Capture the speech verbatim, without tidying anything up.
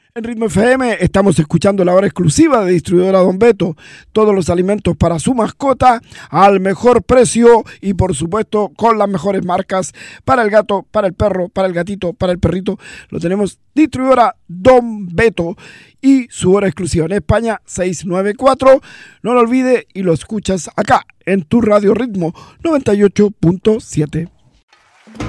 En Ritmo F M estamos escuchando la hora exclusiva de Distribuidora Don Beto. Todos los alimentos para su mascota al mejor precio y por supuesto con las mejores marcas para el gato, para el perro, para el gatito, para el perrito. Lo tenemos Distribuidora Don Beto y su hora exclusiva en España seiscientos noventa y cuatro. No lo olvides y lo escuchas acá en tu Radio Ritmo noventa y ocho punto siete.